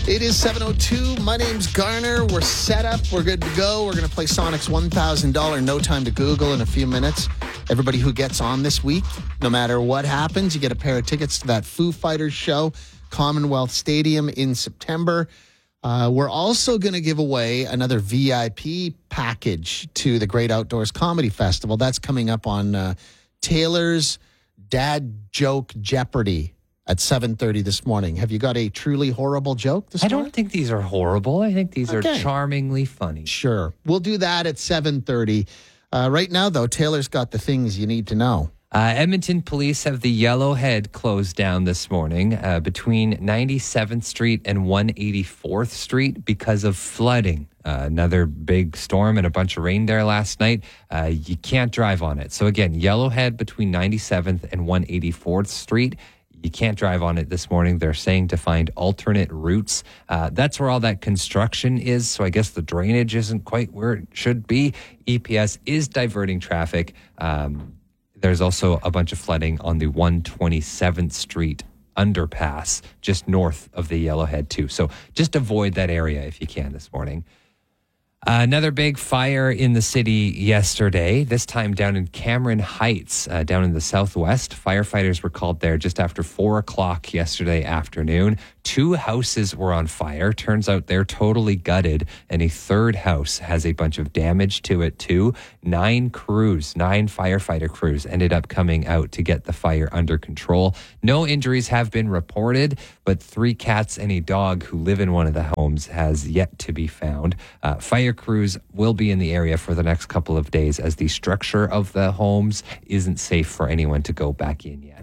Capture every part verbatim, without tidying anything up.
It is seven oh two. My name's Garner. We're set up. We're good to go. We're going to play Sonic's one thousand dollars No Time to Google in a few minutes. Everybody who gets on this week, no matter what happens, you get a pair of tickets to that Foo Fighters show, Commonwealth Stadium in September. Uh, we're also going to give away another V I P package to the Great Outdoors Comedy Festival. That's coming up on uh, Taylor's Dad Joke Jeopardy at seven thirty this morning. Have you got a truly horrible joke this I morning? don't think these are horrible. I think these Okay. are charmingly funny. Sure. We'll do that at seven thirty. Uh, right now, though, Taylor's got the things you need to know. Uh, Edmonton police have the Yellowhead closed down this morning uh, between ninety-seventh Street and one eighty-fourth Street because of flooding. Uh, another big storm and a bunch of rain there last night. Uh, you can't drive on it. So again, Yellowhead between ninety-seventh and one eighty-fourth Street. You can't drive on it this morning. They're saying to find alternate routes. Uh, that's where all that construction is. So I guess the drainage isn't quite where it should be. E P S is diverting traffic. Um, there's also a bunch of flooding on the one twenty-seventh Street underpass just north of the Yellowhead too. So just avoid that area if you can this morning. Uh, another big fire in the city yesterday, this time down in Cameron Heights, uh, down in the southwest. Firefighters were called there just after four o'clock yesterday afternoon. Two houses were on fire. Turns out they're totally gutted, and a third house has a bunch of damage to it too. Nine crews, nine firefighter crews ended up coming out to get the fire under control. No injuries have been reported, but three cats and a dog who live in one of the homes has yet to be found. Uh, fire crews will be in the area for the next couple of days as the structure of the homes isn't safe for anyone to go back in yet.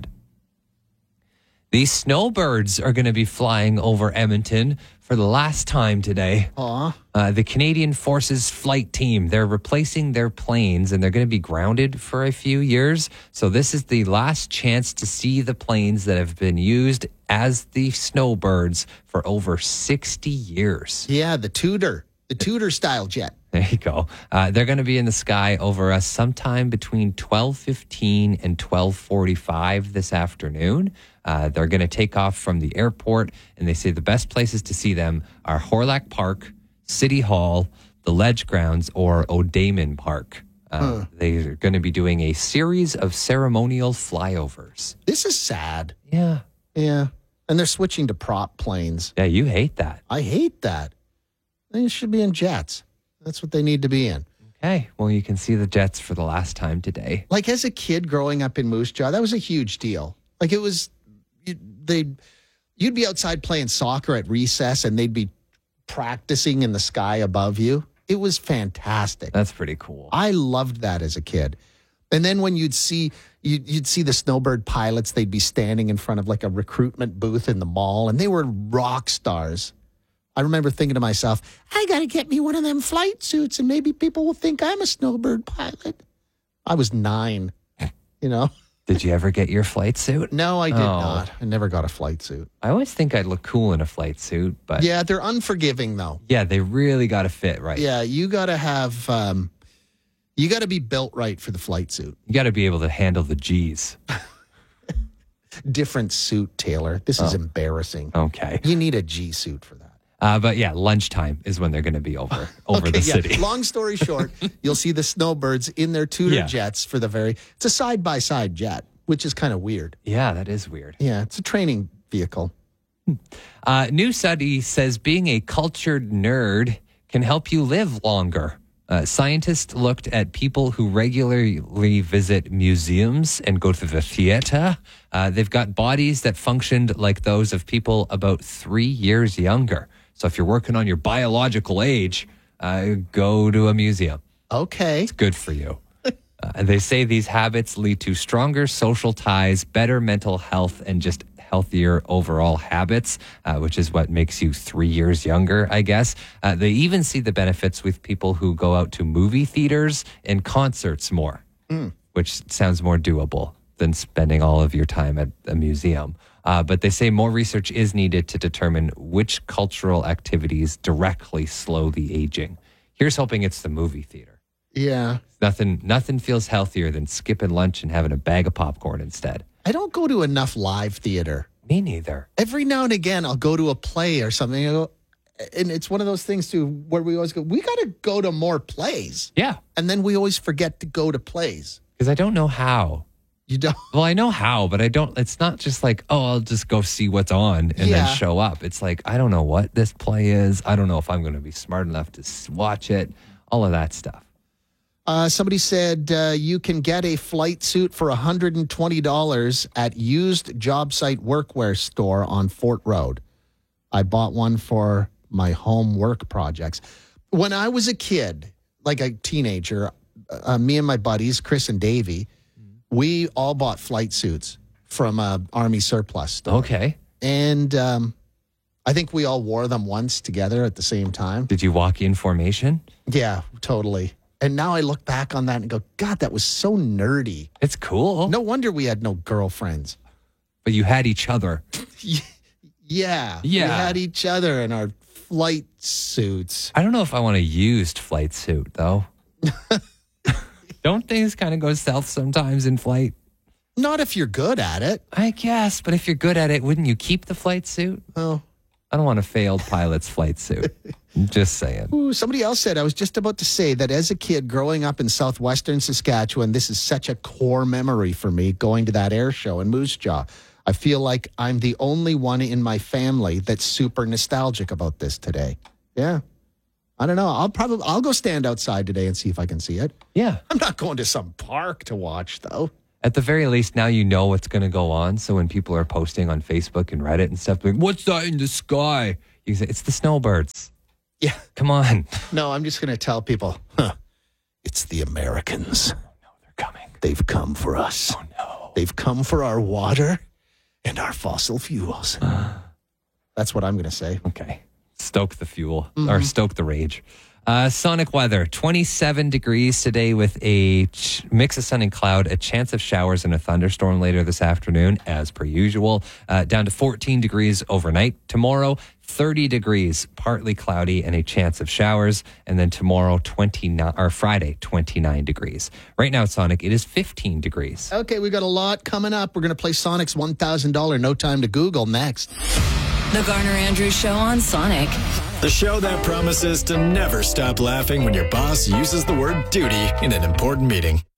These snowbirds are going to be flying over Edmonton for the last time today. Aw. Uh, the Canadian Forces flight team, they're replacing their planes and they're going to be grounded for a few years. So this is the last chance to see the planes that have been used as the snowbirds for over sixty years. Yeah, the Tudor. The Tudor style jet. There you go. Uh, they're going to be in the sky over us sometime between twelve fifteen and twelve forty-five this afternoon. Uh, they're going to take off from the airport, and they say the best places to see them are Horlack Park, City Hall, the Ledge Grounds, or O'Damon Park. Uh, Huh. They're going to be doing a series of ceremonial flyovers. This is sad. Yeah. Yeah. And they're switching to prop planes. Yeah, you hate that. I hate that. They should be in jets. That's what they need to be in. Okay. Well, you can see the jets for the last time today. Like as a kid growing up in Moose Jaw, that was a huge deal. Like it was, they, you'd be outside playing soccer at recess and they'd be practicing in the sky above you. It was fantastic. That's pretty cool. I loved that as a kid. And then when you'd see you'd, you'd see the snowbird pilots, they'd be standing in front of like a recruitment booth in the mall, and they were rock stars. I remember thinking to myself, I got to get me one of them flight suits, and maybe people will think I'm a snowbird pilot. I was nine, you know. Did you ever get your flight suit? No, I did Oh. not. I never got a flight suit. I always think I'd look cool in a flight suit, but yeah, Yeah, they're unforgiving though. they really got to fit right. Yeah, you got to have, um, you got to be built right for the flight suit. You got to be able to handle the G's. Different suit, Taylor. This is Oh. embarrassing. Okay. You need a G suit for that. Uh, but yeah, lunchtime is when they're going to be over over Okay, the yeah. city. Long story short, you'll see the snowbirds in their Tudor Yeah. jets for the very, it's a side-by-side jet, which is kind of weird. Yeah, that is weird. Yeah, it's a training vehicle. Uh, new study says being a cultured nerd can help you live longer. Uh, scientists looked at people who regularly visit museums and go to the theater. Uh, they've got bodies that functioned like those of people about three years younger. So if you're working on your biological age, uh, go to a museum. Okay. It's good for you. Uh, and they say these habits lead to stronger social ties, better mental health, and just healthier overall habits, uh, which is what makes you three years younger, I guess. Uh, they even see the benefits with people who go out to movie theaters and concerts more, Mm. which sounds more doable than spending all of your time at a museum. Uh, but they say more research is needed to determine which cultural activities directly slow the aging. Here's hoping it's the movie theater. Yeah. Nothing, nothing feels healthier than skipping lunch and having a bag of popcorn instead. I don't go to enough live theater. Me neither. Every now and again, I'll go to a play or something. And I go, And it's one of those things, too, where we always go, we got to go to more plays. Yeah. And then we always forget to go to plays. Because I don't know how. You don't? Well, I know how, but I don't. It's not just like, oh, I'll just go see what's on and Yeah. then show up. It's like, I don't know what this play is. I don't know if I'm going to be smart enough to s- watch it. All of that stuff. Uh, somebody said uh, you can get a flight suit for one hundred twenty dollars at used job site workwear store on Fort Road. I bought one for my home work projects. When I was a kid, like a teenager, uh, me and my buddies, Chris and Davey, we all bought flight suits from a Army surplus store. Okay. And um, I think we all wore them once together at the same time. Did you walk in formation? Yeah, totally. And now I look back on that and go, God, that was so nerdy. It's cool. No wonder we had no girlfriends. But you had each other. Yeah. We Yeah. had each other in our flight suits. I don't know if I want a used flight suit, though. Don't things kind of go south sometimes in flight? Not if you're good at it. I guess, but if you're good at it, wouldn't you keep the flight suit? Oh. I don't want a failed pilot's flight suit. I'm just saying. Ooh, somebody else said, I was just about to say that as a kid growing up in southwestern Saskatchewan, this is such a core memory for me, going to that air show in Moose Jaw. I feel like I'm the only one in my family that's super nostalgic about this today. Yeah. I don't know. I'll probably, I'll go stand outside today and see if I can see it. Yeah. I'm not going to some park to watch, though. At the very least, now you know what's going to go on. So when people are posting on Facebook and Reddit and stuff, like, what's that in the sky? You say, it's the snowbirds. Yeah. Come on. No, I'm just going to tell people, huh, it's the Americans. No, they're coming. They've come for us. Oh, no. They've come for our water and our fossil fuels. That's what I'm going to say. Okay. Stoke the fuel or stoke the rage. Uh, sonic weather, twenty-seven degrees today with a ch- mix of sun and cloud, a chance of showers and a thunderstorm later this afternoon, as per usual. Uh, down to fourteen degrees overnight. Tomorrow, thirty degrees, partly cloudy and a chance of showers. And then tomorrow, twenty-nine or Friday, twenty-nine degrees. Right now at Sonic, it is fifteen degrees. Okay, we got a lot coming up. We're going to play Sonic's one thousand dollars No Time to Google next. The Garner Andrews Show on Sonic. The show that promises to never stop laughing when your boss uses the word duty in an important meeting.